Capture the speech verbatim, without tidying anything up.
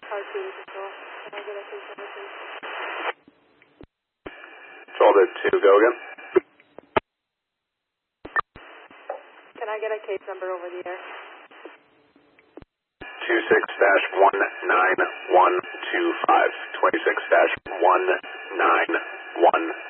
Car two to control. Can I get a case number, please? Control to two, go again. Can I get a case number over the air? two six dash one nine one two five. twenty-six dash one nine one